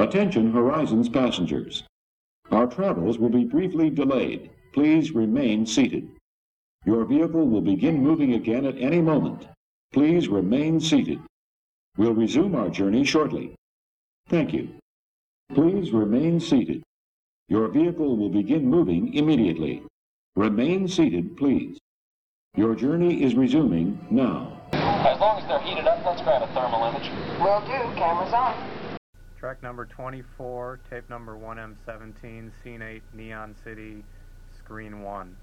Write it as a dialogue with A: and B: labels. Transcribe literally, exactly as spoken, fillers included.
A: Attention Horizons passengers. Our travels will be briefly delayed. Please remain seated. Your vehicle will begin moving again at any moment. Please remain seated. We'll resume our journey shortly. Thank you. Please remain seated. Your vehicle will begin moving immediately. Remain seated, please. Your journey is resuming now.
B: As long as they're heated up, let's grab a thermal image.
C: Will do. Cameras on.
D: Track number twenty-four, tape number one M seventeen, scene eight, Neon City, screen one.